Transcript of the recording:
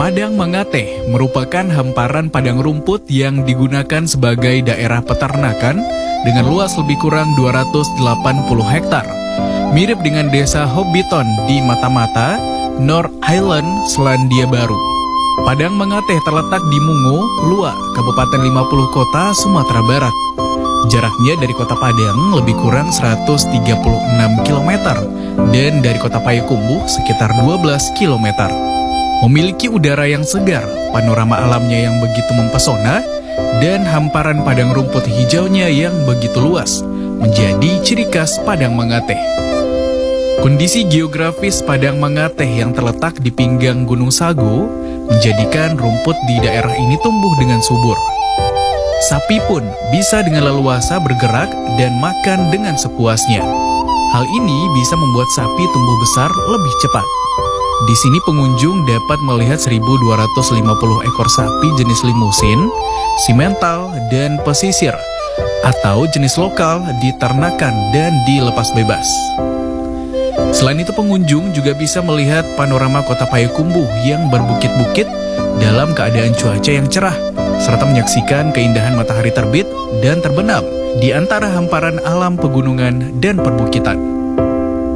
Padang Mangateh merupakan hamparan padang rumput yang digunakan sebagai daerah peternakan dengan luas lebih kurang 280 hektar. Mirip dengan desa Hobbiton di Mata-Mata, North Island, Selandia Baru. Padang Mangateh terletak di Mungo, Lua, Kabupaten 50 Kota, Sumatera Barat. Jaraknya dari kota Padang lebih kurang 136 km dan dari kota Payakumbuh sekitar 12 km. Memiliki udara yang segar, panorama alamnya yang begitu mempesona, dan hamparan padang rumput hijaunya yang begitu luas, menjadi ciri khas Padang Mangateh. Kondisi geografis Padang Mangateh yang terletak di pinggang Gunung Sago menjadikan rumput di daerah ini tumbuh dengan subur. Sapi pun bisa dengan leluasa bergerak dan makan dengan sepuasnya. Hal ini bisa membuat sapi tumbuh besar lebih cepat. Di sini pengunjung dapat melihat 1.250 ekor sapi jenis limusin, simental, dan pesisir, atau jenis lokal diternakan dan dilepas bebas. Selain itu pengunjung juga bisa melihat panorama kota Payakumbuh yang berbukit-bukit dalam keadaan cuaca yang cerah, serta menyaksikan keindahan matahari terbit dan terbenam di antara hamparan alam pegunungan dan perbukitan.